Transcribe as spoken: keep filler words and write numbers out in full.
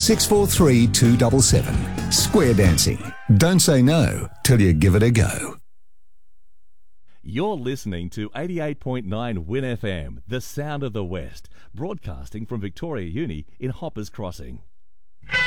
six four three two seven seven. Square Dancing. Don't say no till you give it a go. You're listening to eighty-eight point nine Win F M, the sound of the West, broadcasting from Victoria Uni in Hoppers Crossing.